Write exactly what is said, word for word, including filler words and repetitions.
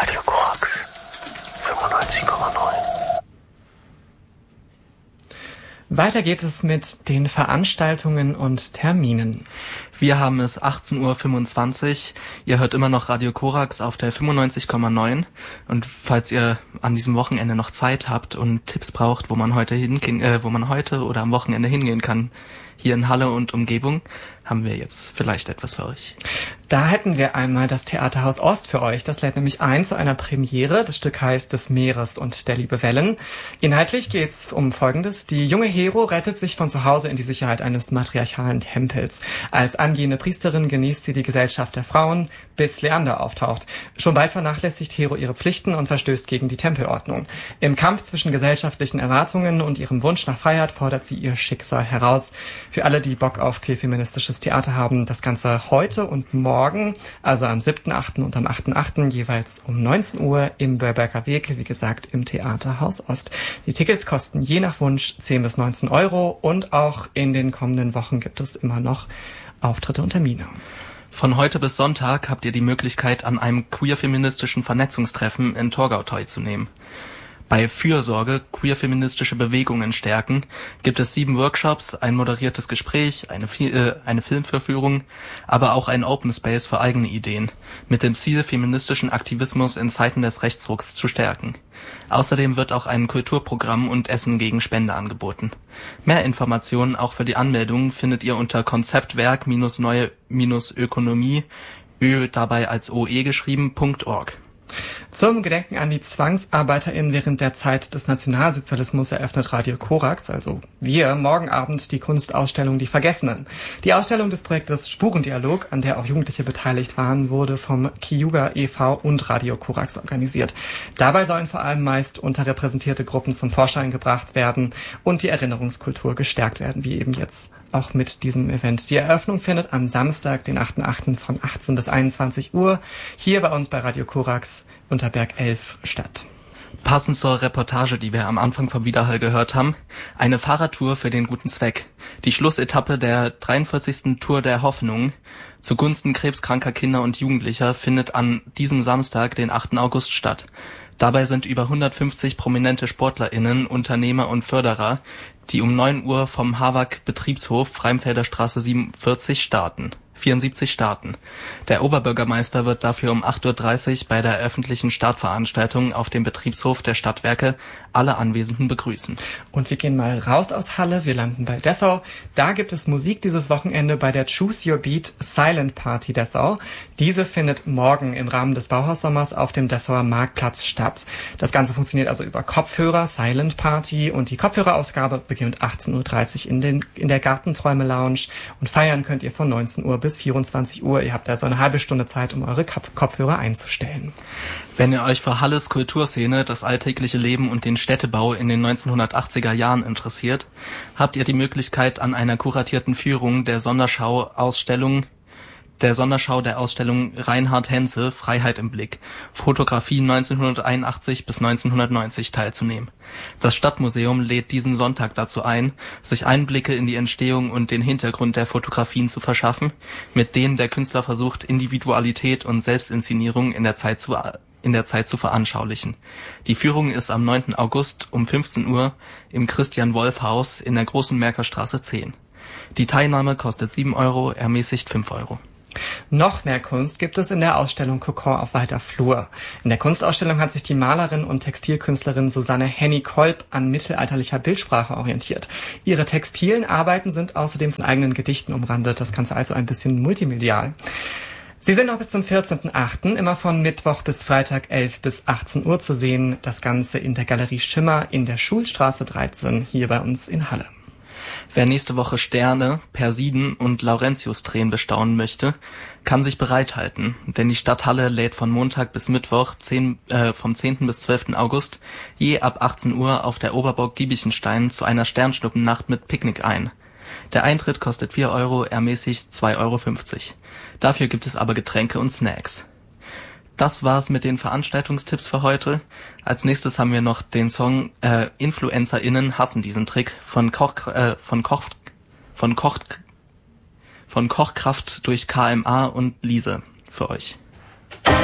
Radio Korax fünfundneunzig Komma neun. Weiter geht es mit den Veranstaltungen und Terminen. Wir haben es achtzehn Uhr fünfundzwanzig. Ihr hört immer noch Radio Korax auf der fünfundneunzig Komma neun. Und falls ihr an diesem Wochenende noch Zeit habt und Tipps braucht, wo man heute hingehen, äh, wo man heute oder am Wochenende hingehen kann, hier in Halle und Umgebung, haben wir jetzt vielleicht etwas für euch. Da hätten wir einmal das Theaterhaus Ost für euch. Das lädt nämlich ein zu einer Premiere. Das Stück heißt Des Meeres und der liebe Wellen. Inhaltlich geht's um Folgendes. Die junge Hero rettet sich von zu Hause in die Sicherheit eines matriarchalen Tempels. Als angehende Priesterin genießt sie die Gesellschaft der Frauen, bis Leander auftaucht. Schon bald vernachlässigt Hero ihre Pflichten und verstößt gegen die Tempelordnung. Im Kampf zwischen gesellschaftlichen Erwartungen und ihrem Wunsch nach Freiheit fordert sie ihr Schicksal heraus. Für alle, die Bock auf queerfeministisches Theater haben, das Ganze heute und morgen, also am siebten achten und am achten achten jeweils um neunzehn Uhr im Börberger Weg, wie gesagt im Theaterhaus Ost. Die Tickets kosten je nach Wunsch zehn bis neunzehn Euro und auch in den kommenden Wochen gibt es immer noch Auftritte und Termine. Von heute bis Sonntag habt ihr die Möglichkeit, an einem queer-feministischen Vernetzungstreffen in Torgau teilzunehmen. Bei Fürsorge, queer-feministische Bewegungen stärken, gibt es sieben Workshops, ein moderiertes Gespräch, eine, äh, eine Filmvorführung, aber auch ein Open Space für eigene Ideen, mit dem Ziel, feministischen Aktivismus in Zeiten des Rechtsrucks zu stärken. Außerdem wird auch ein Kulturprogramm und Essen gegen Spende angeboten. Mehr Informationen auch für die Anmeldung findet ihr unter konzeptwerk-neue-ökonomie, Ö dabei als O E geschrieben, .org. Zum Gedenken an die ZwangsarbeiterInnen während der Zeit des Nationalsozialismus eröffnet Radio Korax, also wir, morgen Abend die Kunstausstellung Die Vergessenen. Die Ausstellung des Projektes Spurendialog, an der auch Jugendliche beteiligt waren, wurde vom Kiyuga e V und Radio Korax organisiert. Dabei sollen vor allem meist unterrepräsentierte Gruppen zum Vorschein gebracht werden und die Erinnerungskultur gestärkt werden, wie eben jetzt auch mit diesem Event. Die Eröffnung findet am Samstag, den achten achten von achtzehn bis einundzwanzig Uhr hier bei uns bei Radio Korax unter Berg elf statt. Passend zur Reportage, die wir am Anfang vom Widerhall gehört haben, eine Fahrradtour für den guten Zweck. Die Schlussetappe der dreiundvierzigsten Tour der Hoffnung zugunsten krebskranker Kinder und Jugendlicher findet an diesem Samstag, den achten August statt. Dabei sind über hundertfünfzig prominente SportlerInnen, Unternehmer und Förderer, die um neun Uhr vom Havak Betriebshof Freimfelder Straße siebenundvierzig starten. vierundsiebzig starten. Der Oberbürgermeister wird dafür um acht Uhr dreißig bei der öffentlichen Startveranstaltung auf dem Betriebshof der Stadtwerke alle Anwesenden begrüßen. Und wir gehen mal raus aus Halle, wir landen bei Dessau. Da gibt es Musik dieses Wochenende bei der Choose Your Beat Silent Party Dessau. Diese findet morgen im Rahmen des Bauhaussommers auf dem Dessauer Marktplatz statt. Das Ganze funktioniert also über Kopfhörer, Silent Party, und die Kopfhörerausgabe beginnt achtzehn Uhr dreißig in, den, in der Gartenträume Lounge und feiern könnt ihr von neunzehn Uhr bis vierundzwanzig Uhr. Ihr habt also eine halbe Stunde Zeit, um eure Kopfhörer einzustellen. Wenn ihr euch für Halles Kulturszene, das alltägliche Leben und den Städtebau in den neunzehnhundertachtziger Jahren interessiert, habt ihr die Möglichkeit, an einer kuratierten Führung der Sonderschau-Ausstellung der Sonderschau der Ausstellung Reinhard Henze, Freiheit im Blick, Fotografie neunzehnhunderteinundachtzig bis neunzehnhundertneunzig teilzunehmen. Das Stadtmuseum lädt diesen Sonntag dazu ein, sich Einblicke in die Entstehung und den Hintergrund der Fotografien zu verschaffen, mit denen der Künstler versucht, Individualität und Selbstinszenierung in der Zeit zu in der Zeit zu veranschaulichen. Die Führung ist am neunten August um fünfzehn Uhr im Christian-Wolf-Haus in der Großen Merkerstraße zehn. Die Teilnahme kostet sieben Euro, ermäßigt fünf Euro. Noch mehr Kunst gibt es in der Ausstellung Kokon auf Walter Flur. In der Kunstausstellung hat sich die Malerin und Textilkünstlerin Susanne Henny-Kolb an mittelalterlicher Bildsprache orientiert. Ihre textilen Arbeiten sind außerdem von eigenen Gedichten umrandet, das Ganze also ein bisschen multimedial. Sie sind noch bis zum vierzehnten achten immer von Mittwoch bis Freitag elf bis achtzehn Uhr zu sehen. Das Ganze in der Galerie Schimmer in der Schulstraße dreizehn hier bei uns in Halle. Wer nächste Woche Sterne, Persiden und Laurentius-Tränen bestaunen möchte, kann sich bereithalten, denn die Stadt Halle lädt von Montag bis Mittwoch zehn, äh, vom zehnten bis zwölften August je ab achtzehn Uhr auf der Oberburg Giebichenstein zu einer Sternschnuppennacht mit Picknick ein. Der Eintritt kostet vier Euro, ermäßigt zwei Euro fünfzig. Dafür gibt es aber Getränke und Snacks. Das war's mit den Veranstaltungstipps für heute. Als nächstes haben wir noch den Song äh, InfluencerInnen hassen diesen Trick von Koch, äh, von Koch, von Koch, von Kochkraft durch K M A und Liese für euch.